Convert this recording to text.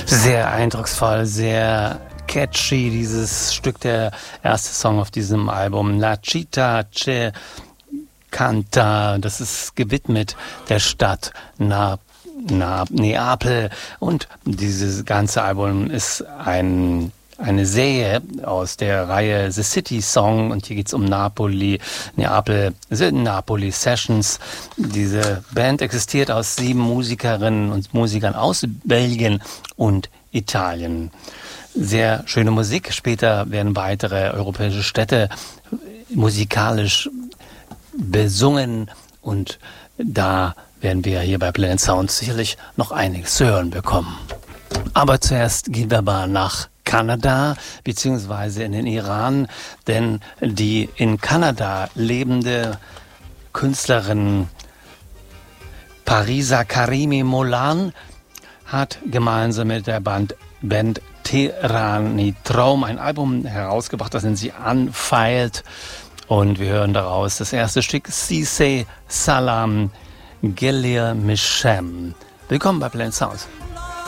Sehr eindrucksvoll, sehr catchy, dieses Stück, der erste Song auf diesem Album, La Città che canta, das ist gewidmet der Stadt Neapel, und dieses ganze Album ist eine Serie aus der Reihe The City Song, und hier geht's um Neapel, The Napoli Sessions. Diese Band existiert aus 7 Musikerinnen und Musikern aus Belgien und Italien. Sehr schöne Musik. Später werden weitere europäische Städte musikalisch besungen, und da werden wir hier bei Planet Sound sicherlich noch einiges zu hören bekommen. Aber zuerst gehen wir mal nach Kanada beziehungsweise in den Iran, denn die in Kanada lebende Künstlerin Parisa Karimi Molan hat gemeinsam mit der Band Tehrani Traum ein Album herausgebracht, das nennt sie Unfiled, und wir hören daraus das erste Stück Sise Salam Gelir Mishem. Willkommen bei Planet Sound.